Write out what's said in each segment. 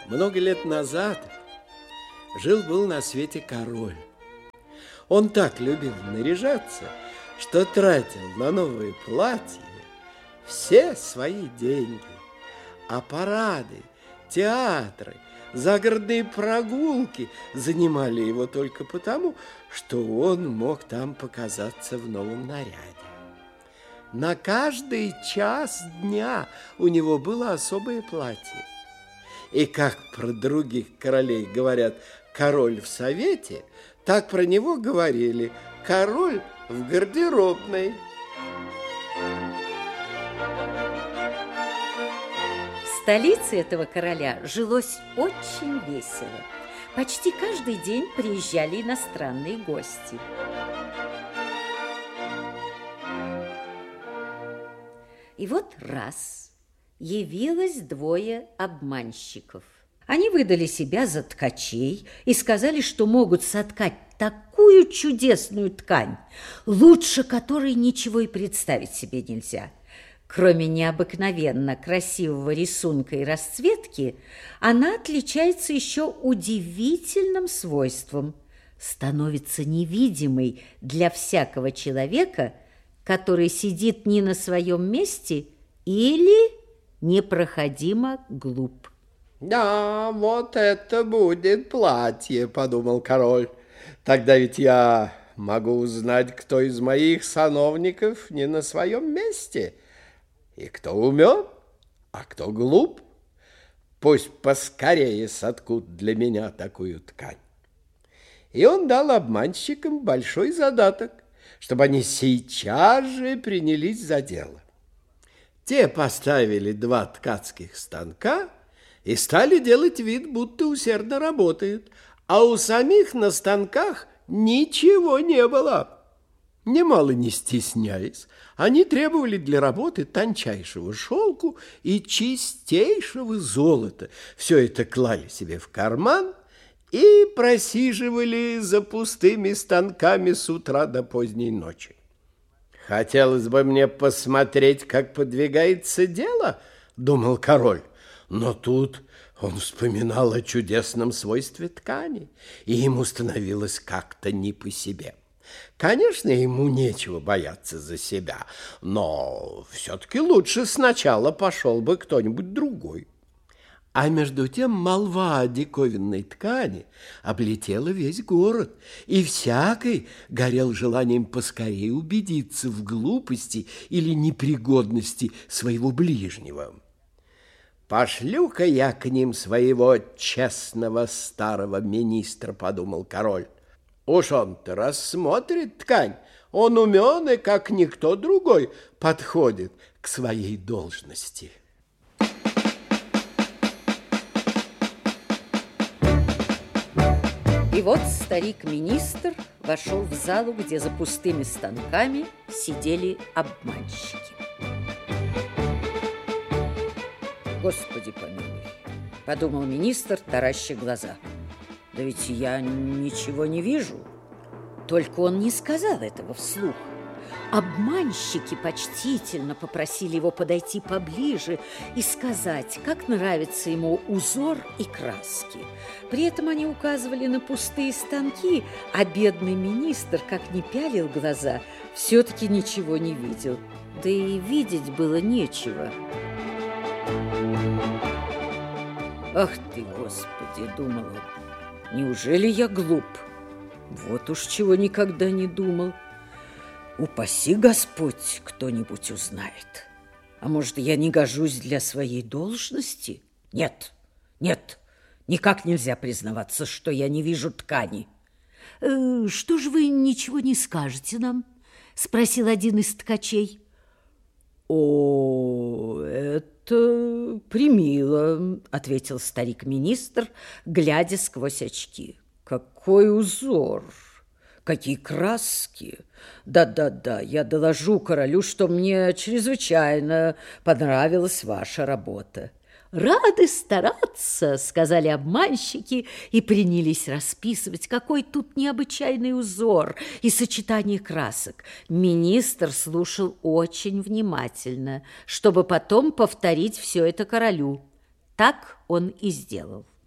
Много лет назад жил-был на свете король. Он так любил наряжаться, что тратил на новые платья все свои деньги. А парады, театры, загородные прогулки занимали его только потому, что он мог там показаться в новом наряде. На каждый час дня у него было особое платье. И как про других королей говорят «король в совете», так про него говорили «король в гардеробной». В столице этого короля жилось очень весело. Почти каждый день приезжали иностранные гости. И вот раз явилось двое обманщиков. Они выдали себя за ткачей и сказали, что могут соткать такую чудесную ткань, лучше которой ничего и представить себе нельзя. Кроме необыкновенно красивого рисунка и расцветки, она отличается еще удивительным свойством. Становится невидимой для всякого человека, который сидит не на своем месте или непроходимо глуп. «Да, вот это будет платье», — подумал король. «Тогда ведь я могу узнать, кто из моих сановников не на своем месте, и кто умен, а кто глуп. Пусть поскорее соткут для меня такую ткань». И он дал обманщикам большой задаток, чтобы они сейчас же принялись за дело. Те поставили 2 ткацких станка и стали делать вид, будто усердно работают, а у самих на станках ничего не было. Немало не стесняясь, они требовали для работы тончайшего шелку и чистейшего золота. Все это клали себе в карман и просиживали за пустыми станками с утра до поздней ночи. «Хотелось бы мне посмотреть, как подвигается дело», — думал король. Но тут он вспоминал о чудесном свойстве ткани, и ему становилось как-то не по себе. Конечно, ему нечего бояться за себя, но все-таки лучше сначала пошел бы кто-нибудь другой. А между тем молва о диковинной ткани облетела весь город, и всякий горел желанием поскорее убедиться в глупости или непригодности своего ближнего. «Пошлю-ка я к ним своего честного старого министра», — подумал король. «Уж он-то рассмотрит ткань, он умен и, как никто другой, подходит к своей должности». И вот старик-министр вошел в залу, где за пустыми станками сидели обманщики. «Господи помилуй», — подумал министр, тараща глаза. «Да ведь я ничего не вижу». Только он не сказал этого вслух. Обманщики почтительно попросили его подойти поближе и сказать, как нравится ему узор и краски. При этом они указывали на пустые станки, а бедный министр, как ни пялил глаза, все-таки ничего не видел. Да и видеть было нечего. «Ах ты, Господи!» — думал он. «Неужели я глуп? Вот уж чего никогда не думал. Упаси Господь, кто-нибудь узнает. А может, я не гожусь для своей должности? Нет, нет, никак нельзя признаваться, что я не вижу ткани». «Что же вы ничего не скажете нам?» — спросил один из ткачей. «О, это премило», — ответил старик-министр, глядя сквозь очки. «Какой узор! Какие краски! Да-да-да, я доложу королю, что мне чрезвычайно понравилась ваша работа». «Рады стараться», — сказали обманщики и принялись расписывать, какой тут необычайный узор и сочетание красок. Министр слушал очень внимательно, чтобы потом повторить все это королю. Так он и сделал.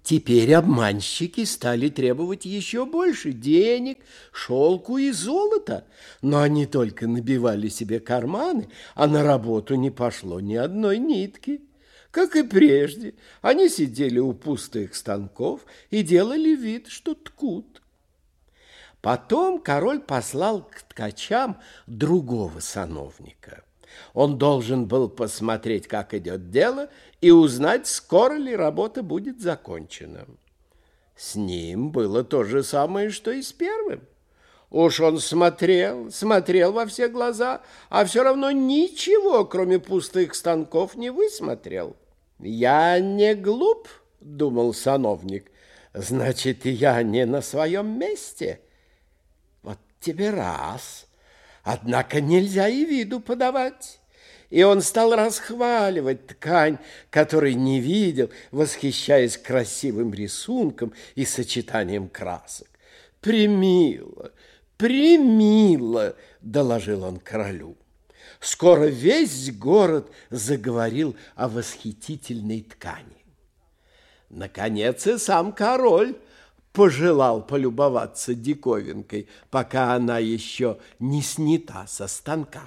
Теперь обманщики стали требовать еще больше денег, шелку и золота, но они только набивали себе карманы, а на работу не пошло ни одной нитки. Как и прежде, они сидели у пустых станков и делали вид, что ткут. Потом король послал к ткачам другого сановника. Он должен был посмотреть, как идет дело, и узнать, скоро ли работа будет закончена. С ним было то же самое, что и с первым. Уж он смотрел во все глаза, а все равно ничего, кроме пустых станков, не высмотрел. «Я не глуп», — думал сановник, — «значит, я не на своем месте. Вот тебе раз». Однако нельзя и виду подавать. И он стал расхваливать ткань, которой не видел, восхищаясь красивым рисунком и сочетанием красок. «Премило, премило», — доложил он королю. Скоро весь город заговорил о восхитительной ткани. Наконец и сам король пожелал полюбоваться диковинкой, пока она еще не снята со станка.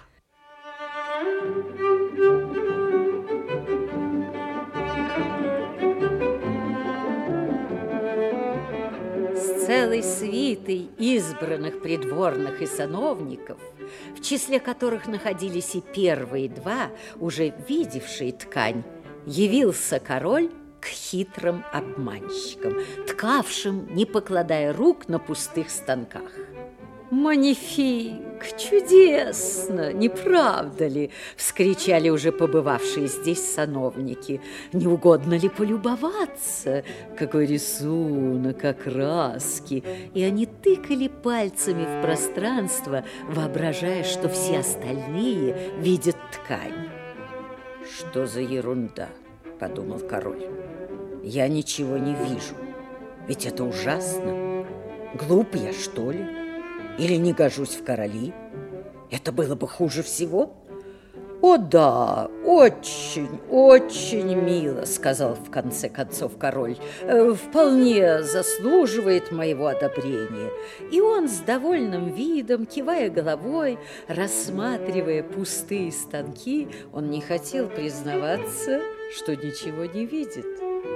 С целой свитой избранных придворных и сановников, в числе которых находились и первые два, уже видевшие ткань, явился король к хитрым обманщикам, ткавшим, не покладая рук, на пустых станках. «Манифик! Чудесно! Не правда ли?» – вскричали уже побывавшие здесь сановники. «Не угодно ли полюбоваться? Какой рисунок, краски!» И они тыкали пальцами в пространство, воображая, что все остальные видят ткань. «Что за ерунда?» – подумал король. «Я ничего не вижу, ведь это ужасно. Глуп я, что ли? Или не гожусь в короли? Это было бы хуже всего». «О да, очень, очень мило», — сказал в конце концов король. «Вполне заслуживает моего одобрения». И он с довольным видом, кивая головой, рассматривая пустые станки, он не хотел признаваться, что ничего не видит.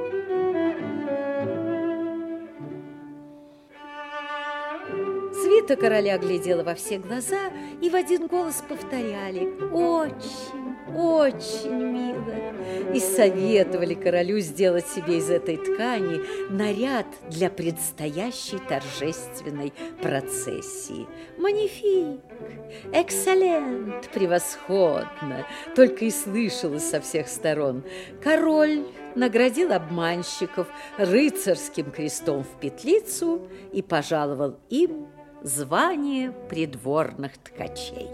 Свита короля глядела во все глаза и в один голос повторяли: «Очень, очень мило!» И советовали королю сделать себе из этой ткани наряд для предстоящей торжественной процессии. «Манифик! Экселлент! Превосходно!» только и слышалось со всех сторон. Король наградил обманщиков рыцарским крестом в петлицу и пожаловал им звание придворных ткачей.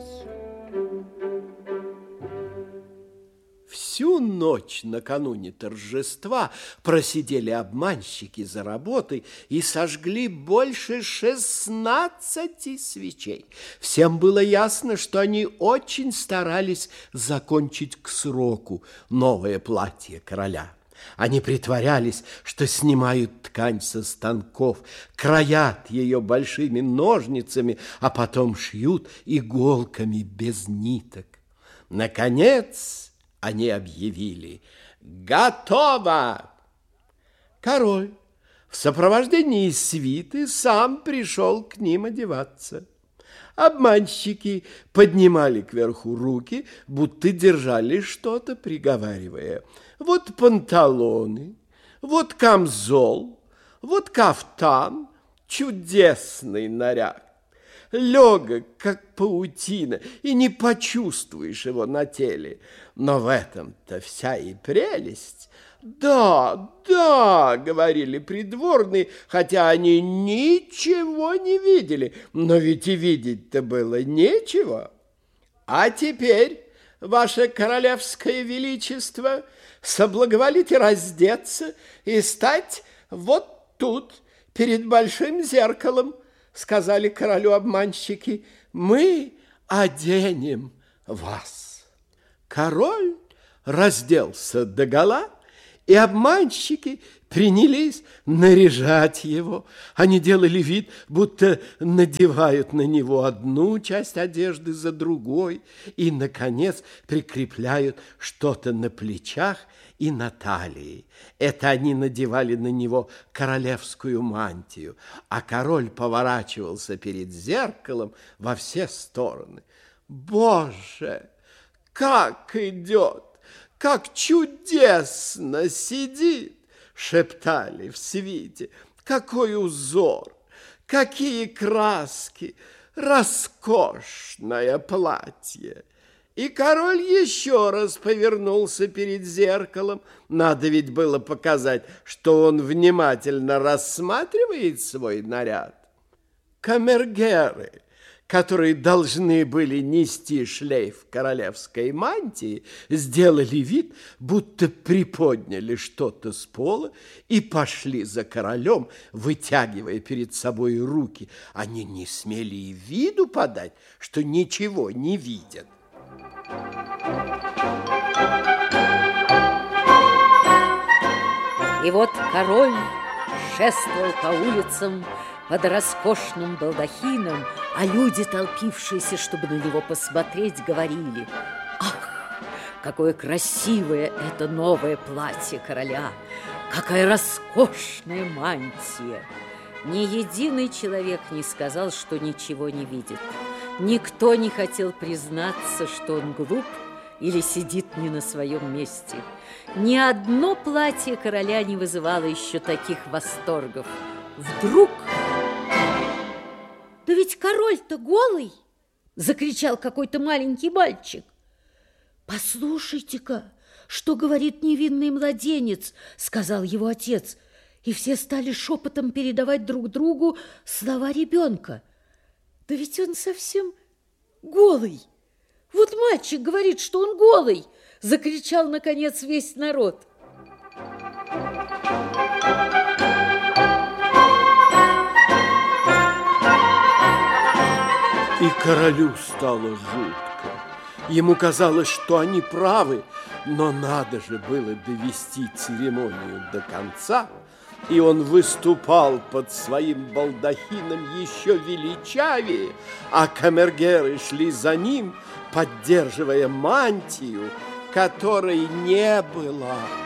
Всю ночь накануне торжества просидели обманщики за работой и сожгли больше 16 свечей. Всем было ясно, что они очень старались закончить к сроку новое платье короля. Они притворялись, что снимают ткань со станков, краят ее большими ножницами, а потом шьют иголками без ниток. Наконец они объявили: «Готово!» Король в сопровождении свиты сам пришел к ним одеваться. Обманщики поднимали кверху руки, будто держали что-то, приговаривая: «Вот панталоны, вот камзол, вот кафтан, чудесный наряд, легок, как паутина, и не почувствуешь его на теле. Но в этом-то вся и прелесть». «Да, да», — говорили придворные, хотя они ничего не видели, но ведь и видеть-то было нечего. «А теперь, ваше королевское величество, соблаговолите раздеться и стать вот тут, перед большим зеркалом», — сказали королю обманщики. «Мы оденем вас». Король разделся догола и обманщики принялись наряжать его. Они делали вид, будто надевают на него одну часть одежды за другой и, наконец, прикрепляют что-то на плечах и на талии. Это они надевали на него королевскую мантию, а король поворачивался перед зеркалом во все стороны. «Боже, как идет! Как чудесно сидит!» — шептали в свите. «Какой узор! Какие краски! Роскошное платье!» И король еще раз повернулся перед зеркалом. Надо ведь было показать, что он внимательно рассматривает свой наряд. Камергеры, которые должны были нести шлейф королевской мантии, сделали вид, будто приподняли что-то с пола и пошли за королем, вытягивая перед собой руки. Они не смели и виду подать, что ничего не видят. И вот король шествовал по улицам под роскошным балдахином, а люди, толпившиеся, чтобы на него посмотреть, говорили: «Ах, какое красивое это новое платье короля! Какая роскошная мантия!» Ни единый человек не сказал, что ничего не видит. Никто не хотел признаться, что он глуп или сидит не на своем месте. Ни одно платье короля не вызывало еще таких восторгов. Вдруг... «Да ведь король-то голый!» — закричал какой-то маленький мальчик. «Послушайте-ка, что говорит невинный младенец!» — сказал его отец. И все стали шепотом передавать друг другу слова ребенка. «Да ведь он совсем голый! Вот мальчик говорит, что он голый!» — закричал, наконец, весь народ. И королю стало жутко. Ему казалось, что они правы, но надо же было довести церемонию до конца, и он выступал под своим балдахином еще величавее, а камергеры шли за ним, поддерживая мантию, которой не было.